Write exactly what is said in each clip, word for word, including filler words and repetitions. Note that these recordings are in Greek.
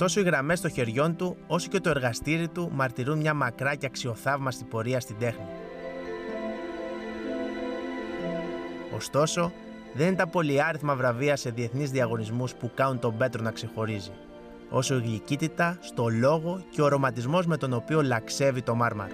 Τόσο οι γραμμές των χεριών του, όσο και το εργαστήρι του μαρτυρούν μια μακρά και αξιοθαύμαστη πορεία στην τέχνη. Ωστόσο, δεν είναι τα πολυάριθμα βραβεία σε διεθνείς διαγωνισμούς που κάνουν τον Πέτρο να ξεχωρίζει, όσο η γλυκύτητα στο λόγο και ο ρομαντισμός με τον οποίο λαξεύει το μάρμαρο.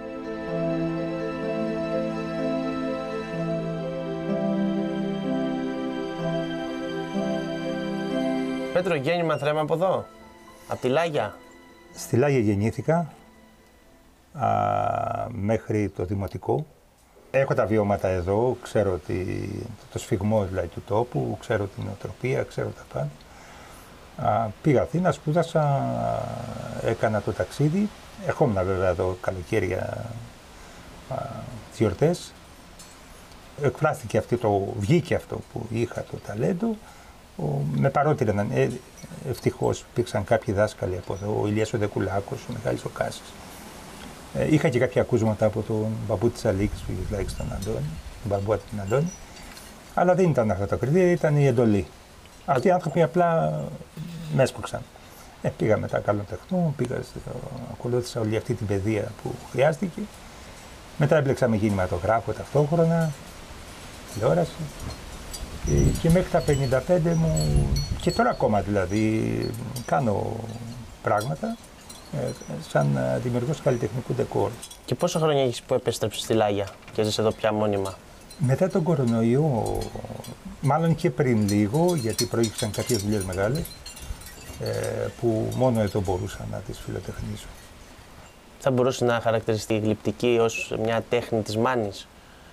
Πέτρο, γέννημα θρέμα από εδώ, από τη Λάγια. Στη Λάγια γεννήθηκα α, μέχρι το δημοτικό. Έχω τα βιώματα εδώ, ξέρω ότι, το σφιγμό δηλαδή, του τόπου, ξέρω την νοοτροπία, ξέρω τα πάντα. Α, πήγα Αθήνα, σπούδασα, έκανα το ταξίδι. Ερχόμουν βέβαια εδώ καλοκαίρια, τις γιορτές. Εκφράστηκε αυτό, το, βγήκε αυτό που είχα το ταλέντο. Ο, με παρότριναν, ε, ευτυχώς υπήρξαν κάποιοι δάσκαλοι από εδώ, ο Ηλίας ο Δεκουλάκος, ο Μιχάλης ο Κάσης. Ε, είχα και κάποια ακούσματα από τον μπαμπού της Αλίκης, που είχε τον Αντώνη, τον μπαμπού από τον Αντώνη. Αλλά δεν ήταν αυτά τα κριτήρια, ήταν η εντολή. Αυτοί οι άνθρωποι απλά με έσπρωξαν. Ε, πήγα μετά καλών τεχνών, πήγα, ακολούθησα όλη αυτή την παιδεία που χρειάστηκε. Μετά έμπλεξα με κινηματογράφο ταυτόχρονα, τηλεόραση. Και μέχρι τα πενήντα πέντε μου, και τώρα ακόμα δηλαδή, κάνω πράγματα ε, σαν δημιουργός καλλιτεχνικού ντεκόρ. Και πόσα χρόνια έχεις που επέστρεψες στη Λάγια και ζεις εδώ πια μόνιμα? Μετά τον κορονοϊό, μάλλον και πριν λίγο, γιατί προήγησαν κάποιες δουλειές μεγάλες, ε, που μόνο εδώ μπορούσα να τις φιλοτεχνήσω. Θα μπορούσε να χαρακτηριστεί η γλυπτική ως μια τέχνη της Μάνης?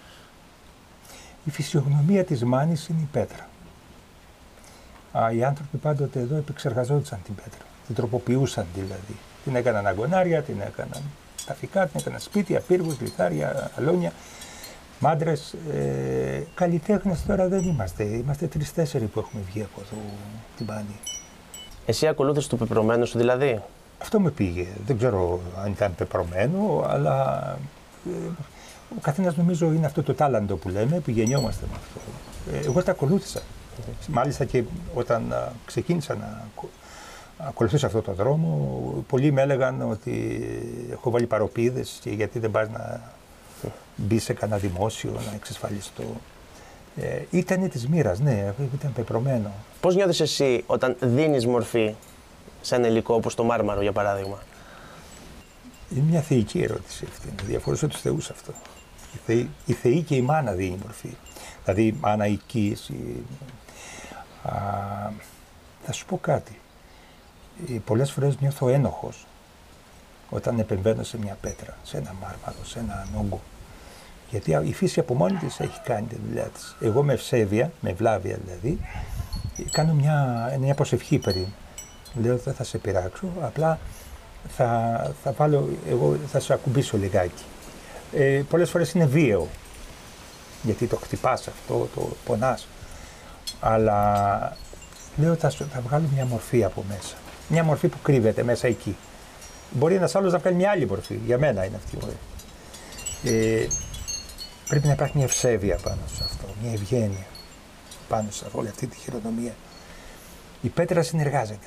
Η φυσιογνωμία της Μάνης είναι η πέτρα. Α, οι άνθρωποι πάντοτε εδώ επεξεργαζόντουσαν την πέτρα. Την τροποποιούσαν δηλαδή. Την έκαναν αγκονάρια, την έκαναν ταφικά, την έκαναν σπίτια, πύργους, λιθάρια, αλόνια, μάντρες. Ε, καλλιτέχνες τώρα δεν είμαστε. Είμαστε τρεις-τέσσερι που έχουμε βγει από εδώ την Μάνη. Εσύ ακολούθησες του πεπρωμένου σου δηλαδή? Αυτό με πήγε. Δεν ξέρω αν ήταν πεπρωμένο, αλλά ε, ο καθένας νομίζω είναι αυτό το τάλαντο που λέμε, που γεννιόμαστε με αυτό. Ε, εγώ τα ακολούθησα. Mm-hmm. Μάλιστα και όταν α, ξεκίνησα να ακολουθήσω αυτό το δρόμο, πολλοί με έλεγαν ότι έχω βάλει παροπίδες και γιατί δεν πας να μπει σε κανένα δημόσιο, να εξασφαλιστώ. Ε, ήταν της μοίρας, ναι, ήταν πεπρωμένο. Πώς νιώθεις εσύ όταν δίνεις μορφή σε ένα υλικό όπως το μάρμαρο, για παράδειγμα? Είναι μια θεϊκή ερώτηση αυτή. Διαφορούσα τους θεούς αυτό. Η θεή, η θεή και η μάνα δίνει μορφή. Δηλαδή, η μάνα οικείς. Η... Α, θα σου πω κάτι. Ε, πολλές φορές νιώθω ένοχος όταν επεμβαίνω σε μια πέτρα, σε ένα μάρμαρο, σε ένα όγκο. Γιατί η φύση από μόνη της έχει κάνει τη δουλειά της. Εγώ με ευσέβεια, με ευλάβεια δηλαδή, κάνω μια, μια προσευχή περί. Λέω δεν θα σε πειράξω, απλά θα, θα βάλω, εγώ θα σε ακουμπήσω λιγάκι. Ε, πολλές φορές είναι βίαιο, γιατί το χτυπάς αυτό, το πονάς. Αλλά λέω θα, θα βγάλω μια μορφή από μέσα. Μια μορφή που κρύβεται μέσα εκεί. Μπορεί ένας άλλος να βγάλει μια άλλη μορφή. Για μένα είναι αυτή η μορφή. Ε, πρέπει να υπάρχει μια ευσέβεια πάνω σε αυτό, μια ευγένεια πάνω σε όλη αυτή τη χειρονομία. Η πέτρα συνεργάζεται.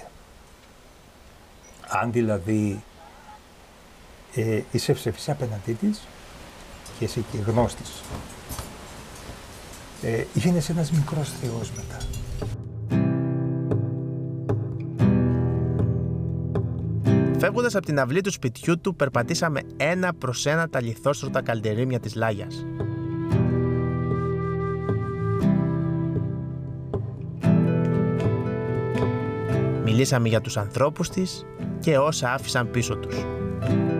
Αν δηλαδή ε, είσαι ευσεβής απέναντί της και είσαι και γνώστης, ε, γίνεσαι ένας μικρός θεός μετά. Φεύγοντας από την αυλή του σπιτιού του, περπατήσαμε ένα προς ένα τα λιθόστρωτα καλντερίμια της Λάγιας. Μιλήσαμε για τους ανθρώπους της και όσα άφησαν πίσω τους.